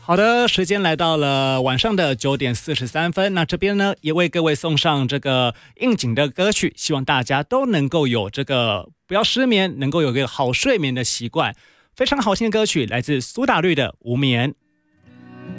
好的，时间来到了晚上的9:43，那这边呢也为各位送上这个应景的歌曲，希望大家都能够有这个不要失眠，能够有一个好睡眠的习惯。非常好听的歌曲来自苏打绿的《无眠》。